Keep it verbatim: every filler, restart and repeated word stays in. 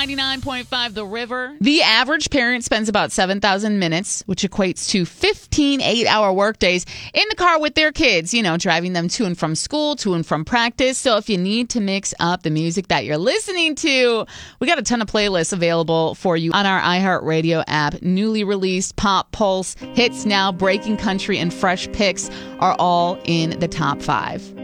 ninety-nine point five The River. The average parent spends about seven thousand minutes, which equates to fifteen eight-hour workdays in the car with their kids, you know, driving them to and from school, to and from practice. So if you need to mix up the music that you're listening to, we got a ton of playlists available for you on our iHeartRadio app. Newly released Pop, Pulse, Hits Now, Breaking Country, and Fresh Picks are all in the top five.